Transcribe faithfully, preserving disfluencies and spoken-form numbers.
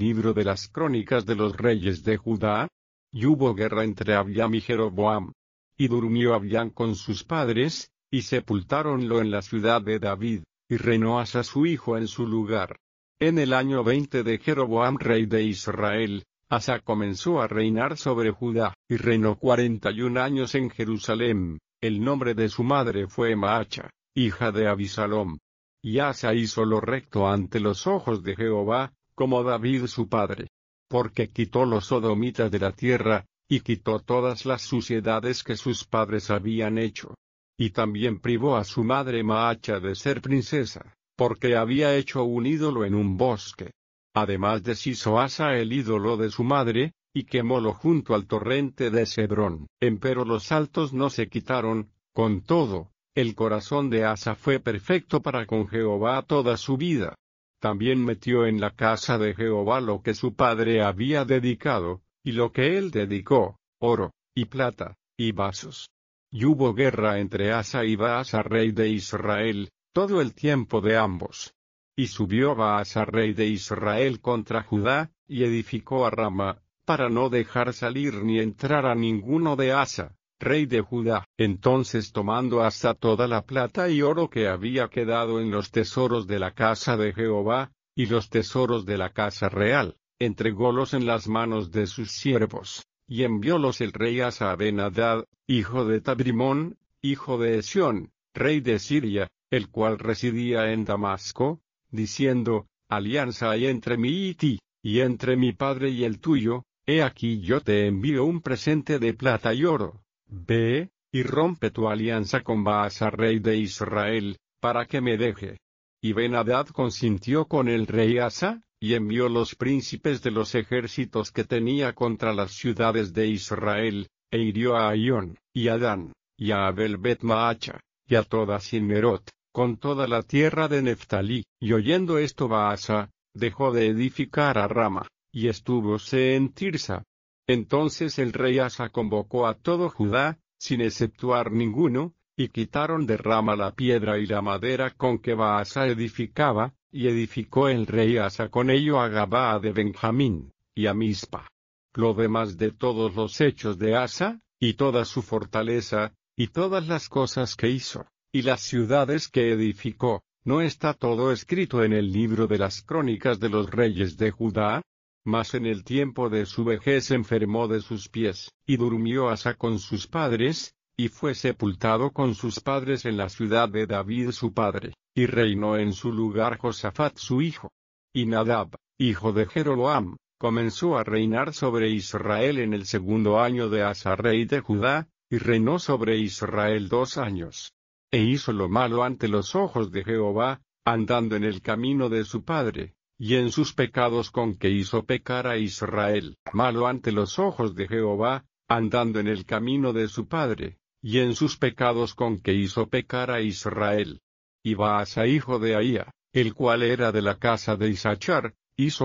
Libro de las Crónicas de los Reyes de Judá. Y hubo guerra entre Abiam y Jeroboam. Y durmió Abiam con sus padres, y sepultáronlo en la ciudad de David, y reinó Asa su hijo en su lugar. En el año veinte de Jeroboam rey de Israel, Asa comenzó a reinar sobre Judá, y reinó cuarenta y un años en Jerusalem. El nombre de su madre fue Maacha, hija de Abisalom. Y Asa hizo lo recto ante los ojos de Jehová, como David su padre. Porque quitó los sodomitas de la tierra, y quitó todas las suciedades que sus padres habían hecho. Y también privó a su madre Maacha de ser princesa, porque había hecho un ídolo en un bosque. Además deshizo Asa el ídolo de su madre, y quemólo junto al torrente de Cedrón. Empero los altos no se quitaron, con todo, el corazón de Asa fue perfecto para con Jehová toda su vida. También metió en la casa de Jehová lo que su padre había dedicado, y lo que él dedicó, oro, y plata, y vasos. Y hubo guerra entre Asa y Baasa rey de Israel, todo el tiempo de ambos. Y subió Baasa rey de Israel contra Judá, y edificó a Rama, para no dejar salir ni entrar a ninguno de Asa, rey de Judá. Entonces tomando Asa toda la plata y oro que había quedado en los tesoros de la casa de Jehová, y los tesoros de la casa real, entrególos en las manos de sus siervos, y enviólos el rey Asa a Ben-Hadad, hijo de Tabrimón, hijo de Esión, rey de Siria, el cual residía en Damasco, diciendo, alianza hay entre mí y ti, y entre mi padre y el tuyo, he aquí yo te envío un presente de plata y oro. Ve, y rompe tu alianza con Baasa rey de Israel, para que me deje. Y Ben-Hadad consintió con el rey Asa, y envió los príncipes de los ejércitos que tenía contra las ciudades de Israel, e hirió a Aión, y a Dan, y a Abel Bet-Maacha, y a toda Sinmerot, con toda la tierra de Neftalí. Y oyendo esto Baasa, dejó de edificar a Rama, y estúvose en Tirsa. Entonces el rey Asa convocó a todo Judá, sin exceptuar ninguno, y quitaron de Rama la piedra y la madera con que Baasa edificaba, y edificó el rey Asa con ello a Gabaa de Benjamín, y a Mizpa. Lo demás de todos los hechos de Asa, y toda su fortaleza, y todas las cosas que hizo, y las ciudades que edificó, ¿no está todo escrito en el libro de las crónicas de los reyes de Judá? Mas en el tiempo de su vejez enfermó de sus pies, y durmió Asa con sus padres, y fue sepultado con sus padres en la ciudad de David su padre, y reinó en su lugar Josafat su hijo. Y Nadab, hijo de Jeroboam, comenzó a reinar sobre Israel en el segundo año de Asa rey de Judá, y reinó sobre Israel dos años. E hizo lo malo ante los ojos de Jehová, andando en el camino de su padre, y en sus pecados con que hizo pecar a Israel. Malo ante los ojos de Jehová, andando en el camino de su padre, y en sus pecados con que hizo pecar a Israel. Y Baasa hijo de Ahía, el cual era de la casa de Isachar, hizo